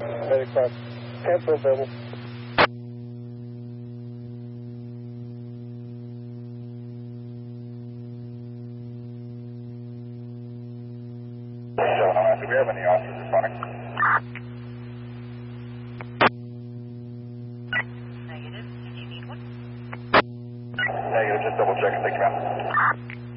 85. Cancel available. Do we have any officers responding? Negative. Did you need one? Negative, just double checking. Thank you, ma'am.